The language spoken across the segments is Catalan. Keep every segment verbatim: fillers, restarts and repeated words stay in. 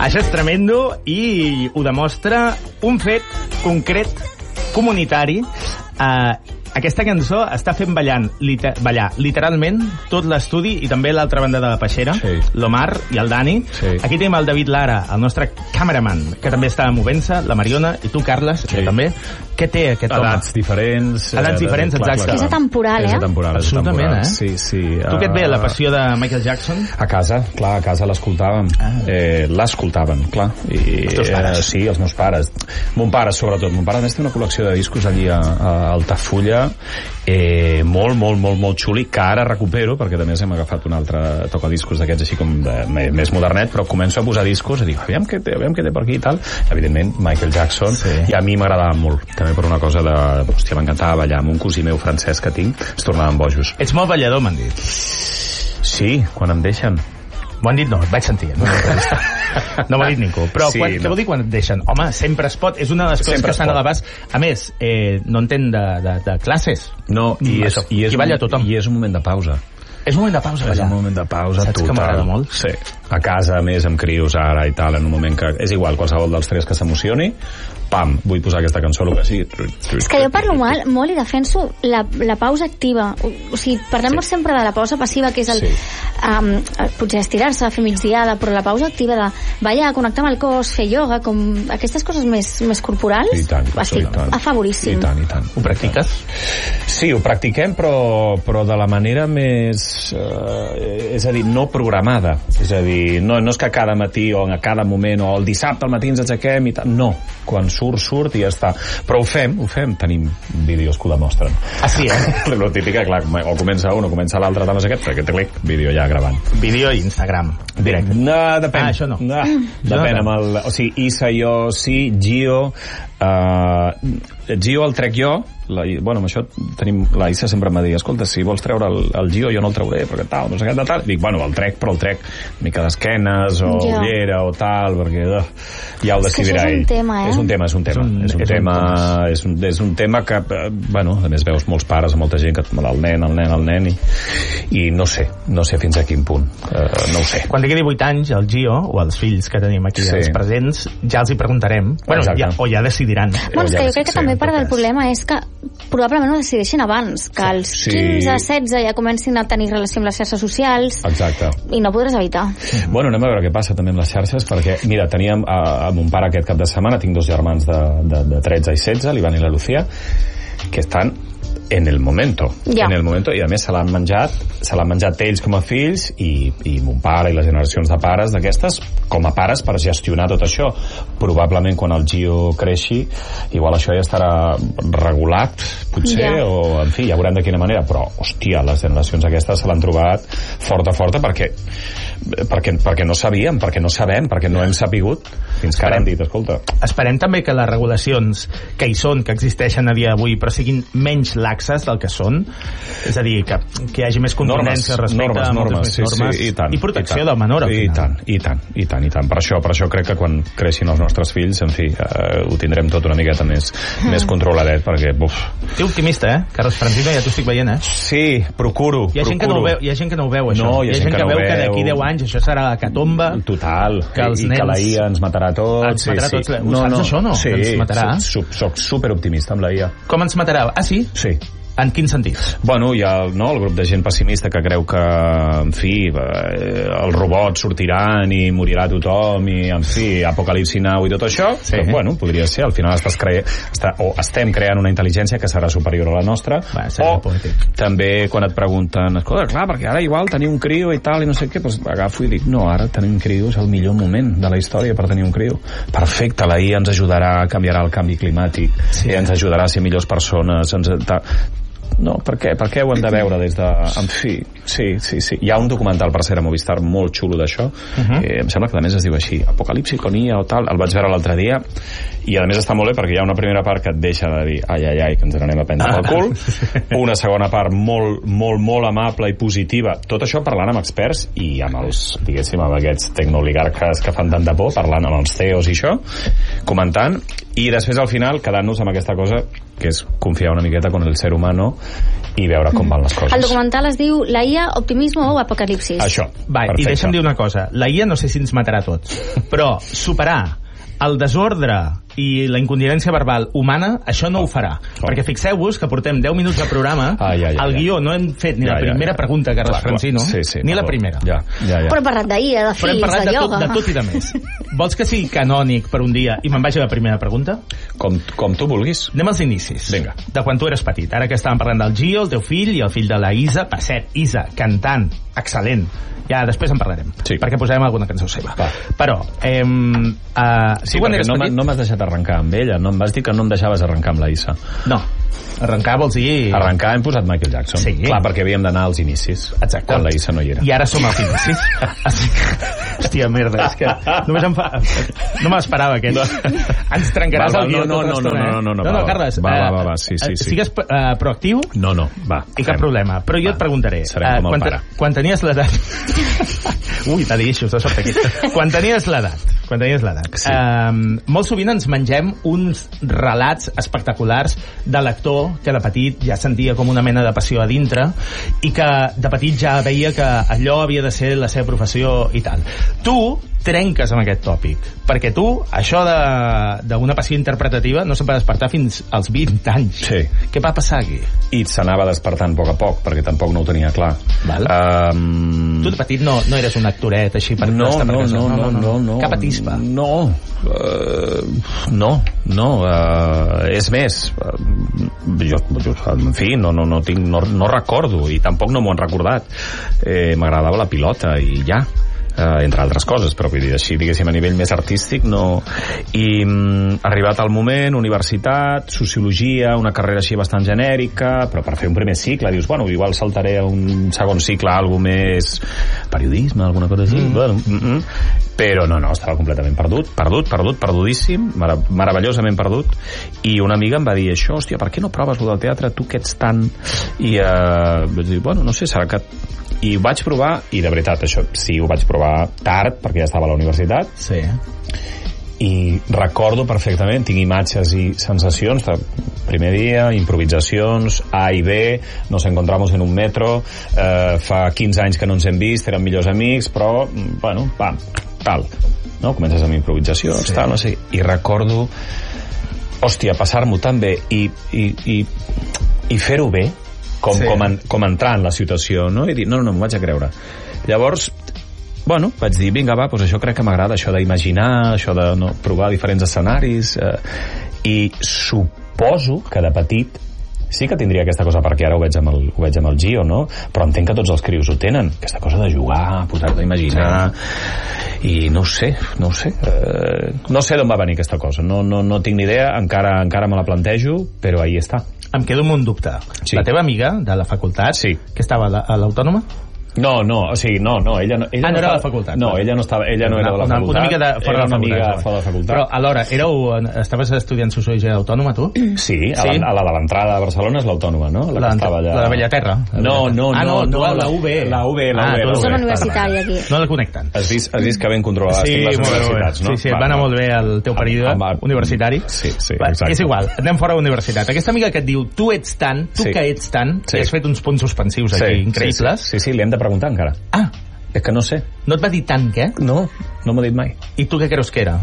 Això és tremendo i ho demostra un fet concret, comunitari. Uh, aquesta cançó està fent ballant, liter, ballar literalment tot l'estudi i també l'altra banda de la peixera, sí. l'Omar i el Dani. Sí. Aquí tenim el David Lara, el nostre cameraman, que també està movent-se, la Mariona, i tu, Carles, sí. que també. Què té aquest home? Edats diferents. Edats diferents, eh, exacte. És atemporal, eh? És atemporal, és absolutament, atemporal. eh? Sí, sí. Tu uh... què et ve, la passió de Michael Jackson? A casa, clar, a casa l'escoltàvem. Ah. Eh, l'escoltàvem, clar. I, els teus pares? Eh, sí, els meus pares. Mon pare, sobretot. Mon pare a més té una col·lecció de discos allí a, a Altafulla, eh, molt, molt, molt, molt xuli, que ara recupero, perquè també hem agafat un altre tocadiscos d'aquests així com de, més modernet, però començo a posar discos i dic, aviam què té, aviam què té per aquí i tal. Evidentment, Michael Jackson, sí. i a mi m'agradava molt, també per una cosa de... Hòstia, m'encantava ballar amb un cosí meu francès que tinc, es tornaven bojos. Ets molt ballador, m'han dit. Sí, quan em deixen. M'ho han dit, no, et vaig sentir. No, no m'ha dit ningú. Però sí, quan, no. què vol dir quan et deixen? Home, sempre es pot. És una de les coses sempre que estan a l'abast. A més, eh, no entén de, de, de classes. No, i és, i és, Qui balla tothom. I és un moment de pausa. És un moment de pausa, ballar. És un moment de pausa Saps total. Que m'agrada molt? Sí. A casa, a més, amb crios ara i tal, en un moment que... És igual, qualsevol dels tres que s'emocioni, pam, vull posar aquesta cançó, el que sigui. És que jo parlo mal, molt i defenso la, la pausa activa. O, o sigui, parlem sí. sempre de la pausa passiva, que és el... Sí. Um, potser estirar-se, fer migdiada, però la pausa activa de ballar, connectar amb el cos, fer ioga, com aquestes coses més, més corporals, I tant, estic i tant. afavoríssim. I tant, i tant. Ho practiques? Sí, ho practiquem, però, però de la manera més... Eh, és a dir, no programada. És a dir, no, no és que cada matí o a cada moment o el dissabte al matí ens aixequem i tal. No, quan surt, surt i ja està. Però ho fem, ho fem. Tenim vídeos que ho demostren. Ah, sí, eh? Lo típic, clar, o comença un o comença l'altre, tal, no sé què, aquest clic, vídeo ja gravant. Vídeo i Instagram. Directe. No, depèn. Ah, això no. no. Depèn amb el... O sigui, Issa, jo, sí, Gio... Uh, Gio el trec jo, la, bueno, amb això tenim, la Issa sempre m'ha dit, escolta, si vols treure el, el Gio jo no el trauré, perquè tal, no sé què, tal, dic, bueno, el trec, però el trec una mica d'esquenes o ja. ullera o tal, perquè uh, ja ho decidirà ell. És un tema, eh? És un tema, és un tema. És un, és un, és tema, un, és un, és un tema que, uh, bueno, a més veus molts pares, molta gent que el nen, el nen, el nen, i, i no sé, no sé fins a quin punt, uh, no ho sé. Quan tingui divuit anys, el Gio, o els fills que tenim aquí, sí. els presents, ja els hi preguntarem, bueno, ja, o ja decidiran. Bueno, és que jo crec que sí, també part del problema és que probablement ho decideixin abans, que als sí. quinze, setze ja comencin a tenir relació amb les xarxes socials. Exacte. I no podràs evitar. Bueno, anem a veure què passa també amb les xarxes, perquè, mira, teníem a, a mon pare aquest cap de setmana, tinc dos germans de, de, de tretze i setze, l'Ivan i la Lucía, que estan en el momento, ja. en el momento, i a més se l'han menjat, se l'han menjat ells com a fills i, i mon pare i les generacions de pares d'aquestes com a pares per gestionar tot això. Probablement quan el Gio creixi igual això ja estarà regulat potser, ja. o en fi, ja veurem de quina manera, però hòstia, les generacions aquestes se l'han trobat forta, forta perquè perquè, perquè no sabíem, perquè no sabem, perquè no hem sapigut fins que ara han dit, escolta. Esperem també que les regulacions que hi són, que existeixen a dia d'avui, però siguin menys laxes del que són, és a dir, que, que hi hagi més contundència respecte normes, a moltes normes, més sí, normes sí, i, tant, i protecció i tant, del menor al i final. tant, i tant, i tant, i tant, per això, per això crec que quan creixin els nostres fills, en fi, eh, ho tindrem tot una miqueta més, mm. més controladet, perquè, buf. Que optimista, eh? Carles Francino, ja t'ho estic veient, eh? Sí, procuro, hi ha procuro. Gent que no ho veu, hi ha gent que no ho veu, això. No, hi ha, hi ha gent, gent que, que no veu que d'aquí deu anys això serà la catomba. Total, que els i nens... que la I A ens matarà tots. Ens matarà sí, tots. Sí. Ho no, saps, no, això, no? Sí, que ens matarà? Soc, soc superoptimista amb la I A. Com ens matarà? Ah, sí? Sí. En quin sentit? Bueno, hi ha no, el grup de gent pessimista que creu que, en fi, eh, els robots sortiran i morirà tothom i, en fi, Apocalipsi Now i tot això. Sí. Però, bueno, podria ser. Al final estàs cre... Està, o estem creant una intel·ligència que serà superior a la nostra. Va, o també quan et pregunten, escolta, clar, perquè ara igual tenir un criu i tal i no sé què, doncs agafo i dic, no, ara tenir un criu és el millor moment de la història per tenir un criu. Perfecte, la I A ens ajudarà, canviarà el canvi climàtic, sí. ens ajudarà a ser millors persones, ens... No, per què? Per què ho hem de veure des de... En fi, sí, sí, sí. Hi ha un documental, per ser a Movistar, molt xulo d'això. Uh-huh. Eh, em sembla que a més es diu així, Apocalipsi con I A o tal. El vaig veure l'altre dia i a més està molt bé perquè hi ha una primera part que et deixa de dir ai, ai, ai, que ens n'anem a prendre pel cul. Una segona part molt, molt, molt amable i positiva. Tot això parlant amb experts i amb els, diguéssim, amb aquests tecnooligarques que fan tant de por, parlant amb els C E Os i això, comentant, I després, al final, quedant-nos amb aquesta cosa que és confiar una miqueta con el ser humano i veure com van les coses. El documental es diu La I A, optimismo o apocalipsis. Això, Va, i deixa'm dir una cosa. La I A no sé si ens matarà tots, però superar el desordre i la incontinència verbal humana, això no oh. ho farà. Oh. Perquè fixeu-vos que portem deu minuts de programa, ah, ja, ja, el ja. guió no hem fet ni ja, la primera ja, ja. pregunta, Carles clar, Francino, sí, sí, ni no, la primera. Ja, ja, ja. Però hem parlat d'I A, de fills, de, de ioga. De tot, de tot i de més. Vols que sigui canònic per un dia i me'n vagi a la primera pregunta? Com, com tu vulguis. Anem als inicis. Vinga. De quan tu eres petit. Ara que estàvem parlant del Gio, el teu fill, i el fill de la Isa. Per cert, Isa, cantant, excel·lent. Ja després en parlarem, sí. perquè posarem alguna cançó seva. Va. Però, eh, uh, sí, perquè no, petit... no m'has deixat arrencar amb ella, no em vas dir que no em deixaves arrencar amb la Isa. No, arrencar vols dir... Arrencar hem posat Michael Jackson. Sí. Clar, perquè havíem d'anar als inicis. Exacte. Quan la Isa no hi era. I ara som als inicis. Hòstia, merda, és que només em fa... No m'esperava aquest. No. Ens trencaràs va, va, el guió no, tota no, l'estona, no, no, no, no, no, no, Carles, va, va, va, va, sí, sí, sí. Sigues uh, proactiu? No, no, va. I cap problema. Però jo va. et preguntaré. Serem com el quan, pare. Quan tenies l'edat... Ui, t'ha dit això, de sobte aquí. Quan tenies l'edat, quan tenies l'edat, sí. um, molt sovint ens mengem uns relats espectaculars de l'actor que de petit ja sentia com una mena de passió a dintre i que de petit ja veia que allò havia de ser la seva professió i tal. Tu trenques amb aquest tòpic, perquè tu, això d'una passió interpretativa no se'n va despertar fins als vint anys. Sí. Què va passar aquí? I s'anava despertant a poc a poc, perquè tampoc no ho tenia clar. Val. Um... Tu de petit no, no eres un actoret així per no, estar per no, casa? No, no, no, no, no. Cap atispa? No, uh, no, no. Uh, és més, uh, jo, jo, en fi, no, no, no, tinc, no, no recordo, i tampoc no m'ho han recordat. Eh, M'agradava la pilota, i ja. Uh, entre altres coses, però vull dir, així diguéssim a nivell més artístic no. I mm, arribat al moment, universitat, sociologia, una carrera així bastant genèrica, però per fer un primer cicle dius, bueno, igual saltaré a un segon cicle, algo més periodisme, alguna cosa així, mm. bueno, mm -mm. però no, no, estava completament perdut, perdut, perdut, perdudíssim, marav meravellosament perdut, i una amiga em va dir això, hòstia, per què no proves lo del teatre, tu que ets tan... I uh, vaig dir, bueno, no sé, serà que... I ho vaig provar, i de veritat, això sí, ho vaig provar tard, perquè ja estava a la universitat. Sí. I recordo perfectament, tinc imatges i sensacions de primer dia, improvisacions, A i B, nos encontramos en un metro, eh, fa quinze anys que no ens hem vist, érem millors amics, però, bueno, va, tal. No? Comences amb improvisacions, sí. tal, no sé. I recordo, hòstia, passar-m'ho tan bé i, i, i, i fer-ho bé, com, sí. com, en, com entrar en la situació, no? I dir, no, no, no, m'ho vaig a creure. Llavors, bueno, vaig dir, vinga, va, doncs això crec que m'agrada, això d'imaginar, això de no, provar diferents escenaris, eh, i suposo que de petit sí que tindria aquesta cosa, perquè ara ho veig amb el, ho veig amb el Gio, no? Però entenc que tots els crios ho tenen, aquesta cosa de jugar, posar-te a imaginar, sí. I no ho sé, no ho sé, eh, no sé d'on va venir aquesta cosa, no, no, no tinc ni idea, encara, encara me la plantejo, però ahí està. Em quedo amb un dubte. Sí. La teva amiga de la facultat, sí. que estava a l'Autònoma? No, no, o sigui, no, no, ella no, ella ah, no, no era estava, de la facultat. No, ella no estava, ella no una, era de la una, facultat. Una mica de, fora era de la una facultat. Amiga fora de la facultat. Però alhora, éreu, estaves estudiant Sociologia Autònoma, tu? Sí, a, sí? La, a la de l'entrada de Barcelona és l'Autònoma, no? La, la, que estava allà... la de Bellaterra. No, no, ah, no, no, no, la U B. La U B, la ah, U B. La zona universitària, aquí. No la connecten. Has vist, has vist que ben controlades sí, les universitats, no? Sí, sí, et va anar molt bé el teu període universitari. Sí, sí, va, exacte. És igual, anem fora de la universitat. Aquesta amiga que et diu, tu ets tant, tu sí. que ets tant, sí. i has fet uns punts suspensius aquí, sí, increïbles. Sí, sí, sí, li hem de preguntar encara. Ah, és que no sé. No et va dir tant, què? No, no m'ha dit mai. I tu què creus que era?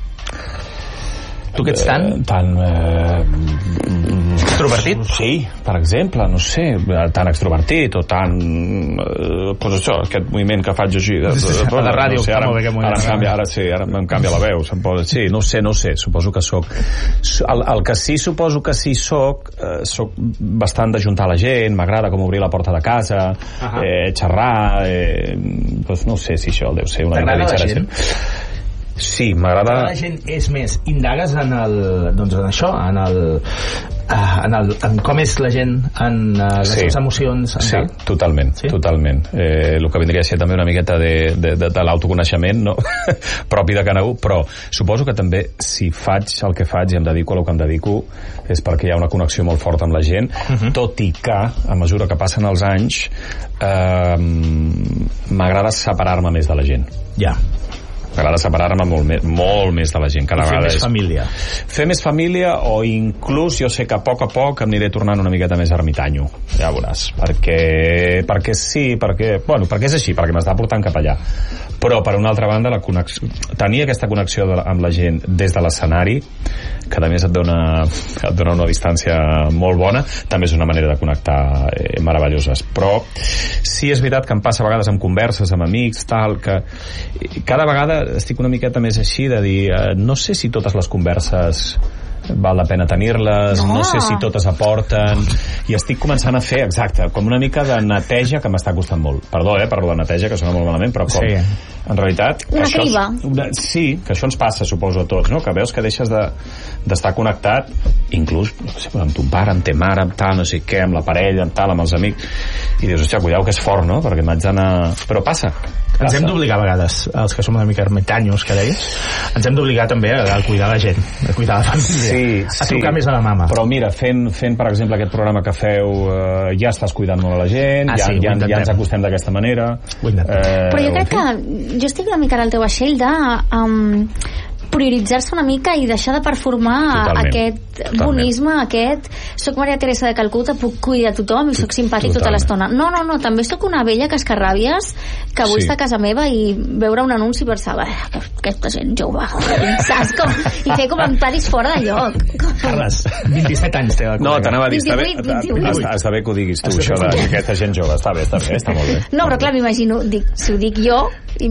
Tu que ets tant? Eh, tan... Eh, extrovertit? Sí, per exemple, no sé, tan extrovertit o tan... Eh, pues això, aquest moviment que faig així... De, de, de, a la ràdio, no sé, ara, molt bé que ara, em canvia, ara sí, ara em canvia la veu. Sí, no sé, no sé, suposo que sóc... El, el que sí suposo que sí sóc, eh, sóc bastant d'ajuntar la gent, m'agrada com obrir la porta de casa, uh -huh. eh, xerrar, eh, pues no sé si això deu ser una mica d'exageració. Sí, m'agrada... La gent és més, indagues en el, doncs en això, en el, en, el, en com és la gent, en les sí. seves emocions, en sí, tal. totalment, sí? totalment. Eh, el que vindria a ser també una miqueta de, de, de, de l'autoconeixement, no? propi de cada un, però suposo que també si faig el que faig i em dedico a el que em dedico és perquè hi ha una connexió molt forta amb la gent, uh -huh. tot i que a mesura que passen els anys eh, m'agrada separar-me més de la gent. Ja. M'agrada separar-me molt, més, molt més de la gent. Cada I fer vegada més és... família. Fer més família, o inclús jo sé que a poc a poc em aniré tornant una miqueta més ermitanyo, ja veuràs, perquè, perquè sí, perquè, bueno, perquè és així, perquè m'està portant cap allà. Però per una altra banda, la connexió, tenir aquesta connexió de, amb la gent des de l'escenari, que a més et dona, et dona una distància molt bona, també és una manera de connectar eh, meravelloses. Però sí és veritat que em passa a vegades amb converses amb amics, tal, que cada vegada estic una miqueta més així de dir, eh, no sé si totes les converses val la pena tenir-les, no. no sé si totes aporten, i estic començant a fer, exacte, com una mica de neteja que m'està costant molt. Perdó, eh, per la neteja, que sona molt malament, però com, sí. en realitat... Una això criba. És, una, sí, que això ens passa, suposo, a tots, no? Que veus que deixes de, d'estar connectat, inclús, no sé, amb ton pare, amb ta mare, amb tal, no sé què, amb la parella, amb tal, amb els amics, i dius, hòstia, cuidao que és fort, no? Perquè m'haig d'anar... Però passa. Ens hem d'obligar a vegades, els que som una mica ermitanyos, que deies, ens hem d'obligar també a, a cuidar la gent, a cuidar la família, sí, a trucar sí. més a la mama. Però mira, fent, fent per exemple aquest programa que feu, eh, ja estàs cuidant molt a la gent, ah, ja, sí, ja, ja ens acostem d'aquesta manera. Eh, Però jo crec que jo estic una mica al teu vaixell de um, prioritzar-se una mica i deixar de performar totalment, aquest totalment. bonisme, aquest soc Maria Teresa de Calcuta, puc cuidar tothom i soc simpàtic totalment. tota l'estona. No, no, no, també soc una vella cascarràbies que vull sí. estar a casa meva i veure un anunci i pensar, que aquesta gent jove, saps com? I fer comentaris fora de lloc. Carles, vint-i-set anys té la No, t'anava a dir, està bé, vint-i-vuit està bé que ho diguis tu, això d'aquesta gent jove, està bé, està bé, està molt bé. No, però clar, m'imagino, dic, si ho dic jo,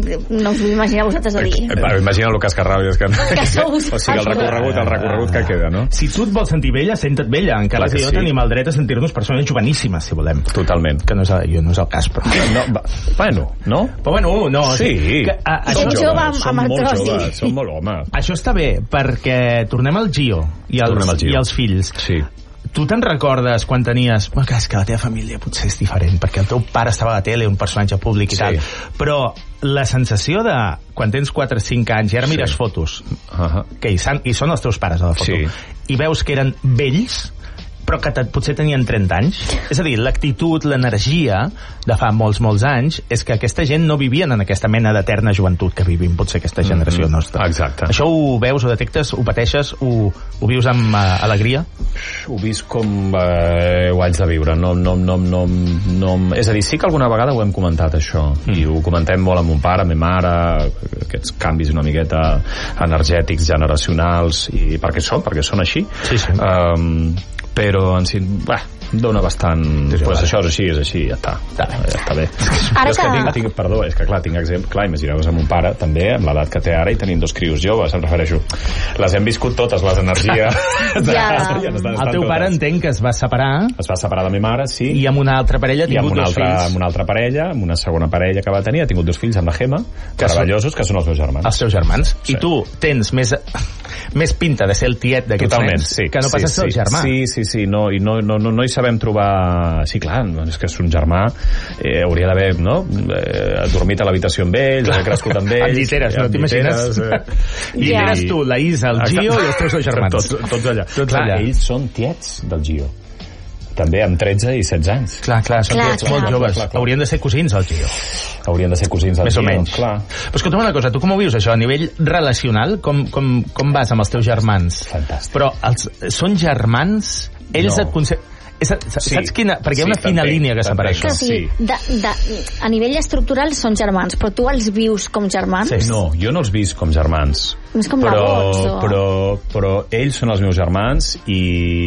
no us vull imaginar vosaltres a dir. Imagina el cascarràbies que... que sous. O sigui, el recorregut, el recorregut que queda, no? Si tu et vols sentir vella, senta't vella. Encara que, que jo sí. tenim el dret a sentir-nos persones joveníssimes, si volem. Totalment. Que no és, jo no és el cas, però... No, va, bueno, no? Però bueno, no. Sí. Que, a, a, som jove amb, amb artrosi. Som molt homes. Això està bé, perquè tornem al Gio i els, Gio. i els fills. Sí. Tu te'n recordes quan tenies... Bueno, és que la teva família potser és diferent, perquè el teu pare estava a la tele, un personatge públic i sí. tal, però la sensació de quan tens quatre o cinc anys i ara mires sí. fotos uh-huh. que hi, san, hi són els teus pares a la foto sí. i veus que eren vells però que potser tenien trenta anys. És a dir, l'actitud, l'energia de fa molts, molts anys és que aquesta gent no vivien en aquesta mena d'eterna joventut que vivim potser aquesta generació mm-hmm. nostra. Exacte. Això ho veus, ho detectes, ho pateixes, ho, ho vius amb uh, alegria? Ho visc com eh, ho haig de viure. No, no, no, no, no... És a dir, sí que alguna vegada ho hem comentat, això. Mm. I ho comentem molt amb mon pare, amb ma mare, aquests canvis una miqueta energètics, generacionals, i perquè són, perquè són així. Sí, sí. Um, però en si... Bah, dona bastant... Sí, pues això és així, és així, ja està. Ja, ja està bé. Ara és que tinc, tinc, perdó, és que clar, tinc exemple... Clar, imagineu-vos amb un pare, també, amb l'edat que té ara, i tenim dos crios joves, em refereixo. Les hem viscut totes, les energies... ja. ja el teu pare entenc que es va separar... Es va separar de ma mare, sí. I amb una altra parella ha tingut dos altra, fills. Amb una altra parella, amb una segona parella que va tenir, ha tingut dos fills amb la Gemma, que meravellosos, són, que són els meus germans. Els teus germans. Sí. I tu tens més... més pinta de ser el tiet d'aquests nens sí, que no pas sí, ser el germà. Sí, sí, sí, no, i no, no, no, no hi sabem trobar... Sí, clar, és que és un germà, eh, hauria d'haver, no?, eh, dormit a l'habitació amb ells, haver crescut amb ells... Amb lliteres, no t'imagines? Eh, I yeah. eres tu, la Isa, el Gio i els teus dos germans. Tots, tots allà. Tots clar, allà. Ells són tiets del Gio. També amb tretze i setze anys. Clar, clar, són clar, tiets clar. molt joves. Clar, clar. Haurien de ser cosins, el Gio. Haurien de ser cosins del Més Gio. o menys. Clar. Però escolta'm una cosa, tu com ho vius, això, a nivell relacional? Com, com, com vas amb els teus germans? Fantàstic. Però els, són germans? Ells no. et conse... És, saps sí. quina? Perquè hi ha una sí, fina també, línia que separa això. Sí, de, de, a nivell estructural són germans, però tu els vius com germans? Sí. No, jo no els visc com germans. És com però, nebots, o... però, però ells són els meus germans i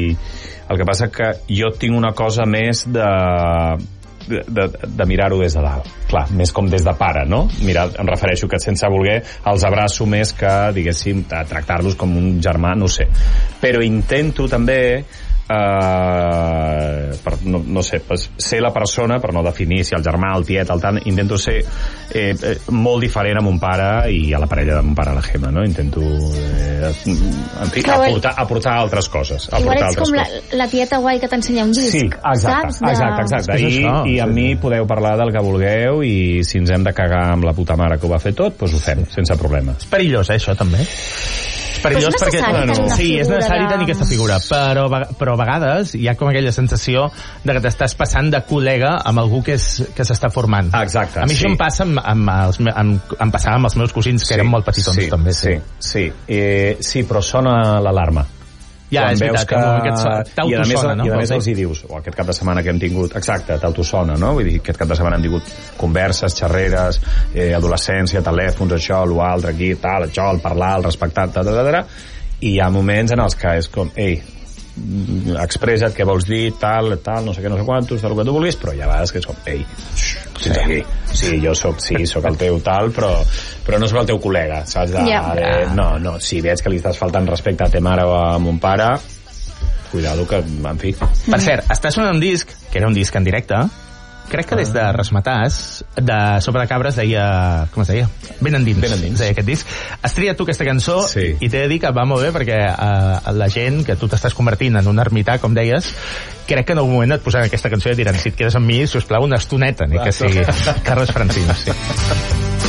el que passa que jo tinc una cosa més de... de, de, de mirar-ho des de dalt. Clar, més com des de pare, no? Mira, em refereixo que sense voler els abraço més que, diguéssim, tractar-los com un germà, no sé. Però intento també Uh, per, no, no sé, ser la persona, per no definir si el germà, el tiet, el tant, intento ser eh, eh, molt diferent a mon pare i a la parella de mon pare, la Gemma, no? Intento eh, en fi, aportar, aportar altres coses. Igual ets altres com coses. La, la tieta guai que t'ensenya un disc, sí, exacte, saps? De... exacte, exacte. I, això, i amb sí, mi sí. podeu parlar del que vulgueu i si ens hem de cagar amb la puta mare que ho va fer tot, doncs ho fem, sense problema. És perillós, eh, això, també? perillós però és perquè... necessari tenir una sí, és necessari de... tenir aquesta figura, però, però a vegades hi ha com aquella sensació de que t'estàs passant de col·lega amb algú que, és, que s'està formant. Exacte, a mi sí. això em passa amb, amb els, amb, em passava amb els meus cosins, que sí, eren molt petitons, sí, també. Sí, sí, eh, sí, però sona l'alarma. Ja, quan és veus veritat, que... que I a més, no? i a més els hi dius, o aquest cap de setmana que hem tingut, exacte, t'autosona, no? Vull dir, aquest cap de setmana hem tingut converses, xerreres, eh, adolescència, telèfons, això, l'altre, aquí, tal, això, el parlar, el respectar, tal, tal, tal, i hi ha moments en els que és com, ei, expressa't què vols dir, tal, tal, no sé què, no sé quantos, tal, el que tu vulguis, però hi ha vegades que és com, ei, fins aquí. Sí, jo soc, sí, soc el teu tal, però, però no soc el teu col·lega, saps? De, Yeah. de, no, no, si veig que li estàs faltant respecte a ta mare o a mon pare, cuidado que, en fi. Per cert, està sonant un disc, que era un disc en directe, crec que des de Resmatàs, de Sopa de Cabres, deia... Com es deia? Ben endins. Ben endins. Deia aquest disc. Has triat tu aquesta cançó Sí. i t'he de dir que va molt bé perquè uh, la gent, que tu t'estàs convertint en un ermità, com deies, crec que en algun moment et posaran aquesta cançó i et diran, si et quedes amb mi, sisplau, una estoneta, ni que sigui Carles Francino. Sí.